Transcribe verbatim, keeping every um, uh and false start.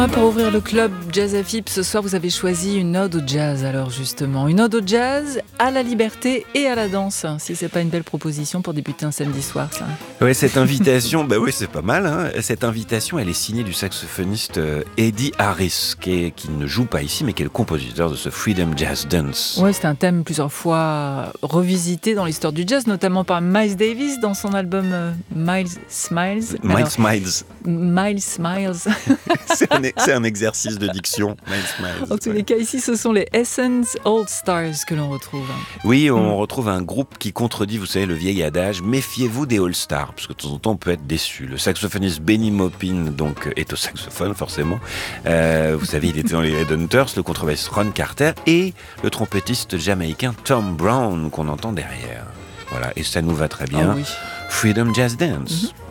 Pour ouvrir le club Jazz F I P, ce soir vous avez choisi une ode au jazz, alors justement. Une ode au jazz, à la liberté et à la danse. Si c'est pas une belle proposition pour débuter un samedi soir, ça. Ouais, cette invitation, bah oui, c'est pas mal. Hein. Cette invitation, elle est signée du saxophoniste Eddie Harris, qui, est, qui ne joue pas ici, mais qui est le compositeur de ce Freedom Jazz Dance. Ouais, c'est un thème plusieurs fois revisité dans l'histoire du jazz, notamment par Miles Davis dans son album euh, Miles Smiles. Miles alors, Smiles. Miles Smiles. c'est, un, c'est un exercice de diction. Miles Smiles. En tous les cas, ici, ce sont les Essence All Stars que l'on retrouve. Oui, on mm. retrouve un groupe qui contredit, vous savez, le vieil adage, méfiez-vous des All Stars, parce que de temps en temps, on peut être déçu. Le saxophoniste Benny Maupin, donc, est au saxophone, forcément. Euh, vous savez, il était dans les Red Hunters, le contrebassiste Ron Carter, et le trompettiste jamaïcain Tom Brown, qu'on entend derrière. Voilà, et ça nous va très bien. Oh oui. Freedom Jazz Dance. Mm-hmm.